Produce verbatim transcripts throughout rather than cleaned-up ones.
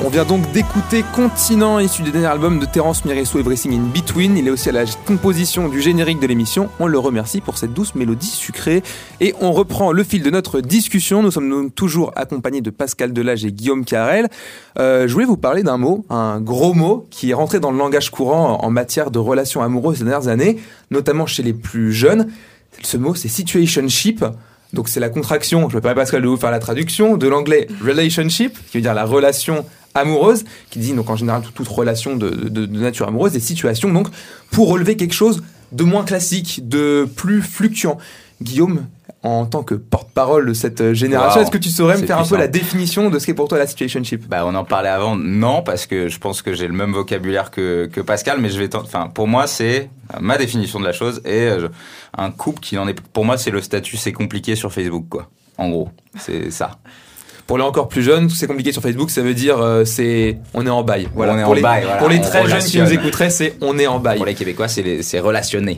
On vient donc d'écouter Continent, issu du dernier album de Terence Miresso, Everything in Between. Il est aussi à la composition du générique de l'émission. On le remercie pour cette douce mélodie sucrée. Et on reprend le fil de notre discussion. Nous sommes donc toujours accompagnés de Pascal Delage et Guillaume Carrel. Euh, je voulais vous parler d'un mot, un gros mot, qui est rentré dans le langage courant en matière de relations amoureuses ces dernières années, notamment chez les plus jeunes. Ce mot, c'est situationship. Donc c'est la contraction, je me permets Pascal de vous faire la traduction, de l'anglais relationship, qui veut dire la relation amoureuse, qui dit donc en général toute, toute relation de, de, de nature amoureuse, des situations donc pour relever quelque chose de moins classique, de plus fluctuant. Guillaume, en tant que porte-parole de cette génération, wow, est-ce que tu saurais me faire puissant. un peu la définition de ce qu'est pour toi la situationship ? Bah, on en parlait avant, non, parce que je pense que j'ai le même vocabulaire que, que Pascal, mais je vais tenter, enfin, pour moi, c'est ma définition de la chose, et euh, un couple qui en est, pour moi, c'est le statut c'est compliqué sur Facebook, quoi. En gros, c'est ça. Pour les encore plus jeunes, c'est compliqué sur Facebook, ça veut dire euh, c'est on est en bail. Voilà. On est pour en les, bail. Voilà. Pour les on très relationne. jeunes qui nous écouteraient, c'est on est en bail. Pour les Québécois, c'est, les, c'est relationné.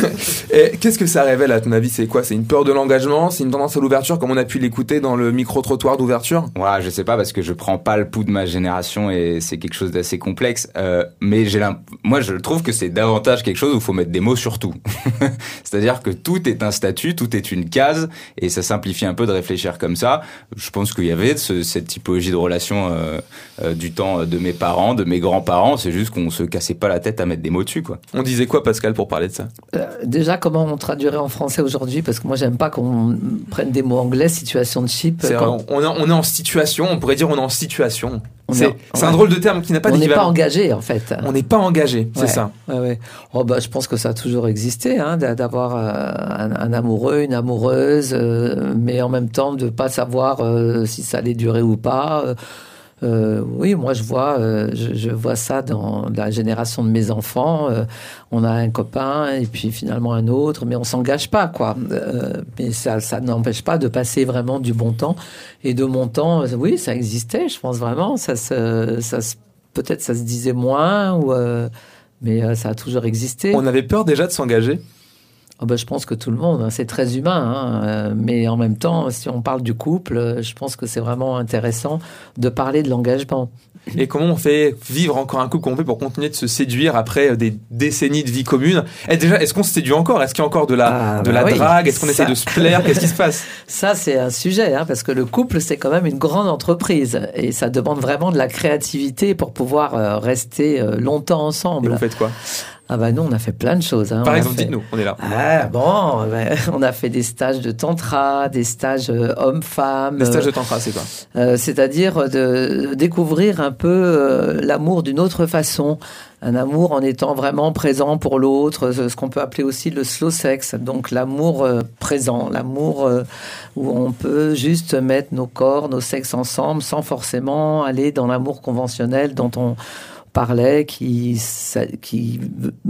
Et qu'est-ce que ça révèle à ton avis ? C'est quoi ? C'est une peur de l'engagement ? C'est une tendance à l'ouverture comme on a pu l'écouter dans le micro-trottoir d'ouverture ? Ouais, je sais pas parce que je prends pas le pouls de ma génération et c'est quelque chose d'assez complexe. Euh, mais j'ai l'imp... moi, je trouve que c'est davantage quelque chose où il faut mettre des mots sur tout. C'est-à-dire que tout est un statut, tout est une case et ça simplifie un peu de réfléchir comme ça. Je pense qu'il y avait ce, cette typologie de relation euh, euh, du temps de mes parents, de mes grands-parents. C'est juste qu'on se cassait pas la tête à mettre des mots dessus, quoi. On disait quoi, Pascal, pour parler de ça ? euh, Déjà, comment on traduirait en français aujourd'hui ? Parce que moi, j'aime pas qu'on prenne des mots anglais, situation de chip. C'est quand... on, est, on est en situation, on pourrait dire on est en situation. On c'est est, c'est ouais. un drôle de terme qui n'a pas on d'équivalent. On n'est pas engagé, en fait. On n'est pas engagé, c'est ouais, ça. Ouais, ouais. Oh, bah, je pense que ça a toujours existé, hein, d'avoir euh, un, un amoureux, une amoureuse, euh, mais en même temps de ne pas savoir euh, si ça allait durer ou pas. Euh, Euh, oui, moi je vois, euh, je, je vois ça dans la génération de mes enfants. Euh, on a un copain et puis finalement un autre, mais on s'engage pas, quoi. Euh, mais ça, ça n'empêche pas de passer vraiment du bon temps et de mon temps. Oui, ça existait, je pense vraiment. Ça se, ça se, peut-être ça se disait moins, ou euh, mais euh, ça a toujours existé. On avait peur déjà de s'engager. Oh ben, je pense que tout le monde, hein, c'est très humain, hein, euh, mais en même temps, si on parle du couple, euh, je pense que c'est vraiment intéressant de parler de l'engagement. Et comment on fait vivre encore un couple, comment on fait pour continuer de se séduire après des décennies de vie commune ? Et déjà, est-ce qu'on se séduit encore ? Est-ce qu'il y a encore de la, ah, de bah la oui, drague ? Est-ce qu'on ça... essaie de se plaire ? Qu'est-ce qui se passe ? Ça, c'est un sujet, hein, parce que le couple, c'est quand même une grande entreprise et ça demande vraiment de la créativité pour pouvoir euh, rester euh, longtemps ensemble. Et vous faites quoi ? Ah bah nous, on a fait plein de choses. Hein. Par on exemple, fait... dites-nous, on est là. Ah bon, ben, on a fait des stages de tantra, des stages euh, hommes-femmes. Des stages de tantra, c'est quoi ? euh, C'est-à-dire de découvrir un peu euh, l'amour d'une autre façon. Un amour en étant vraiment présent pour l'autre, ce qu'on peut appeler aussi le slow sex. Donc l'amour euh, présent, l'amour euh, où on peut juste mettre nos corps, nos sexes ensemble sans forcément aller dans l'amour conventionnel dont on parlait, qui, qui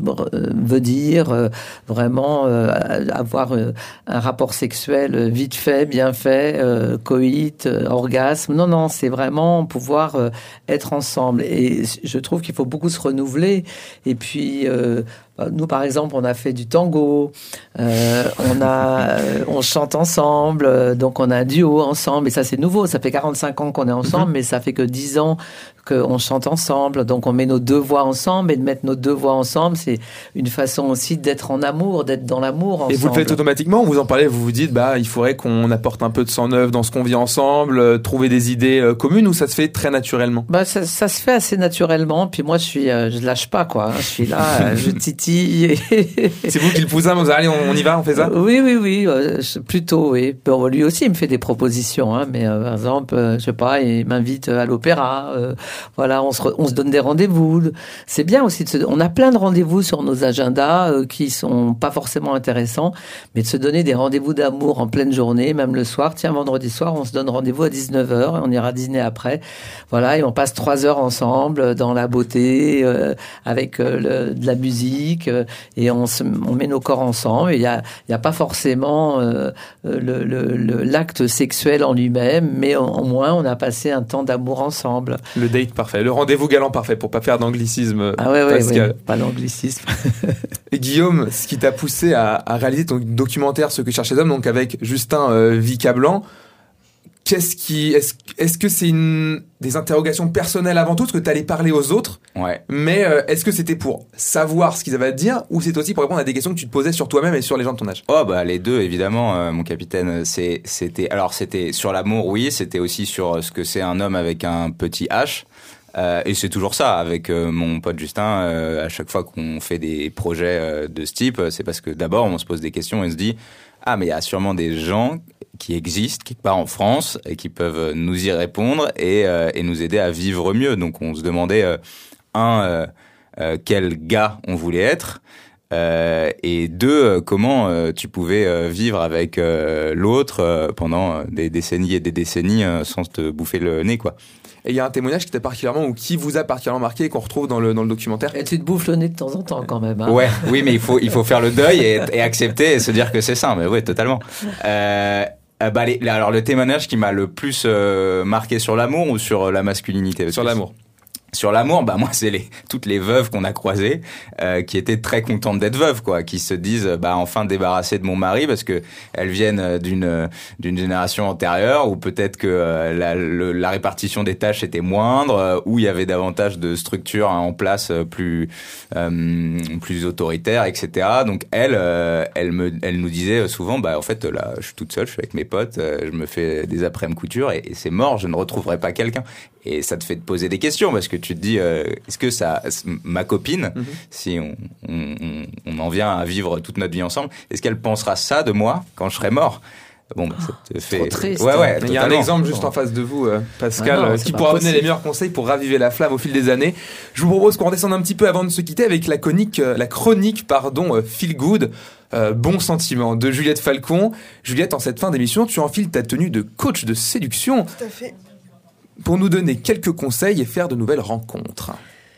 veut dire euh, vraiment euh, avoir euh, un rapport sexuel vite fait, bien fait, euh, coït, euh, orgasme. Non, non, c'est vraiment pouvoir euh, être ensemble. Et je trouve qu'il faut beaucoup se renouveler. Et puis... Euh, nous, par exemple, on a fait du tango, euh, on, a, euh, on chante ensemble, euh, donc on a un duo ensemble, et ça c'est nouveau, ça fait quarante-cinq ans qu'on est ensemble, mm-hmm. mais ça fait que dix ans qu'on chante ensemble, donc on met nos deux voix ensemble, et de mettre nos deux voix ensemble, c'est une façon aussi d'être en amour, d'être dans l'amour ensemble. Et vous le faites automatiquement, vous en parlez, vous vous dites, bah, il faudrait qu'on apporte un peu de sang neuf dans ce qu'on vit ensemble, euh, trouver des idées euh, communes, ou ça se fait très naturellement ? Bah, ça, ça se fait assez naturellement, puis moi je suis, euh, je lâche pas, quoi, je suis là, euh, je titille. C'est vous qui le poussez, vous allez, on, on y va, on fait ça ? Oui, oui, oui, euh, plutôt, oui. Bon, lui aussi, il me fait des propositions, hein, mais euh, par exemple, euh, je sais pas, il m'invite à l'opéra, euh, voilà, on se, re, on se donne des rendez-vous. C'est bien aussi de se, on a plein de rendez-vous sur nos agendas euh, qui sont pas forcément intéressants, mais de se donner des rendez-vous d'amour en pleine journée, même le soir. Tiens, vendredi soir, on se donne rendez-vous à dix-neuf heures, on ira dîner après. Voilà, et on passe trois heures ensemble dans la beauté, euh, avec euh, le, de la musique. Euh, et on, se, on met nos corps ensemble. Il n'y a, y a pas forcément euh, le, le, le, l'acte sexuel en lui-même, mais au, au moins on a passé un temps d'amour ensemble. Le date parfait, le rendez-vous galant parfait, pour pas faire d'anglicisme. Ah ouais, ouais, Pascal. Ouais, pas d'anglicisme. Et Guillaume, ce qui t'a poussé à, à réaliser ton documentaire Ce que cherchent les hommes, donc avec Justin euh, Vicablanc, qu'est-ce qui, est-ce, est-ce que c'est une, des interrogations personnelles avant tout, parce que t'allais parler aux autres, ouais. mais euh, est-ce que c'était pour savoir ce qu'ils avaient à te dire, ou c'est aussi pour répondre à des questions que tu te posais sur toi-même et sur les gens de ton âge? Oh bah les deux évidemment, euh, mon capitaine. C'est, c'était, alors c'était sur l'amour, oui, c'était aussi sur ce que c'est un homme avec un petit H. Euh, et c'est toujours ça avec euh, mon pote Justin. Euh, à chaque fois qu'on fait des projets euh, de ce type, c'est parce que d'abord on se pose des questions et on se dit ah mais il y a sûrement des gens qui existent quelque part en France et qui peuvent nous y répondre et, euh, et nous aider à vivre mieux. Donc on se demandait euh, un euh, euh, quel gars on voulait être. Euh, et deux, euh, comment euh, tu pouvais euh, vivre avec euh, l'autre euh, pendant des décennies et des décennies euh, sans te bouffer le nez, quoi. Et il y a un témoignage qui t'a particulièrement, ou qui vous a particulièrement marqué et qu'on retrouve dans le, dans le documentaire. Et tu te bouffes le nez de temps en temps quand même. Hein. Ouais, oui, mais il faut, il faut faire le deuil et, et accepter et se dire que c'est ça. Mais oui, totalement. Euh, bah, les, alors, le témoignage qui m'a le plus euh, marqué sur l'amour ou sur la masculinité? Sur l'amour. Sur l'amour, bah moi c'est les toutes les veuves qu'on a croisées euh, qui étaient très contentes d'être veuves, quoi, qui se disent bah enfin débarrassées de mon mari parce que elles viennent d'une d'une génération antérieure où peut-être que euh, la, le, la répartition des tâches était moindre, euh, où il y avait davantage de structures hein, en place euh, plus euh, plus autoritaires, et cetera. Donc elles euh, elles me elles nous disaient souvent bah en fait là je suis toute seule, je suis avec mes potes, euh, je me fais des après-midi couture et, et c'est mort, je ne retrouverai pas quelqu'un. Et ça te fait te poser des questions parce que tu te dis, euh, est-ce que ça, ma copine, mm-hmm. si on, on, on en vient à vivre toute notre vie ensemble, est-ce qu'elle pensera ça de moi quand je serai mort? Bon, bah, ça te fait. Trop triste. Ouais, ouais. Il y a un exemple juste en face de vous, euh, Pascal, ah non, qui pourra donner les meilleurs conseils pour raviver la flamme au fil des années. Je vous propose qu'on redescende un petit peu avant de se quitter avec la chronique, euh, la chronique, pardon, euh, Feel Good. Euh, bon sentiment de Juliette Falcon. Juliette, en cette fin d'émission, tu enfiles ta tenue de coach de séduction. Tout à fait. Pour nous donner quelques conseils et faire de nouvelles rencontres.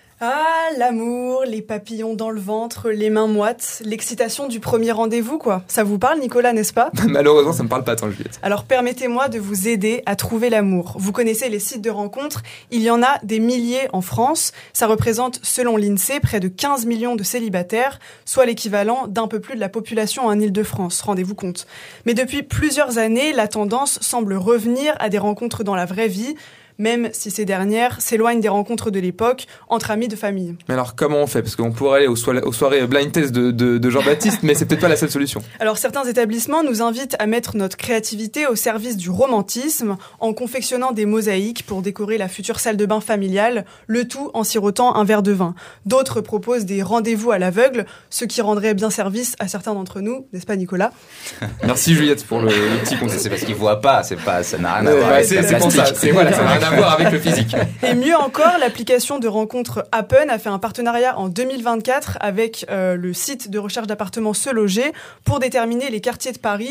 Ah, l'amour, les papillons dans le ventre, les mains moites, l'excitation du premier rendez-vous, quoi. Ça vous parle, Nicolas, n'est-ce pas? Malheureusement, ça me parle pas tant, Juliette. Alors, permettez-moi de vous aider à trouver l'amour. Vous connaissez les sites de rencontres. Il y en a des milliers en France. Ça représente, selon l'INSEE, près de quinze millions de célibataires, soit l'équivalent d'un peu plus de la population en Île-de-France. Rendez-vous compte. Mais depuis plusieurs années, la tendance semble revenir à des rencontres dans la vraie vie, même si ces dernières s'éloignent des rencontres de l'époque entre amis de famille. Mais alors, comment on fait? Parce qu'on pourrait aller aux, soirées, aux soirées blind test de, de, de Jean-Baptiste, mais c'est peut-être pas la seule solution. Alors, certains établissements nous invitent à mettre notre créativité au service du romantisme en confectionnant des mosaïques pour décorer la future salle de bain familiale, le tout en sirotant un verre de vin. D'autres proposent des rendez-vous à l'aveugle, ce qui rendrait bien service à certains d'entre nous, n'est-ce pas, Nicolas? Merci, Juliette, pour le, le petit conseil. C'est parce qu'ils voient pas, c'est pas, ça n'a rien à ouais, voir ouais, avec c'est, la c'est pour ça, c'est, voilà, ça n'a rien à voir avec le physique. Et mieux encore, l'application de rencontre Happen a fait un partenariat en deux mille vingt-quatre avec euh, le site de recherche d'appartements Se Loger pour déterminer les quartiers de Paris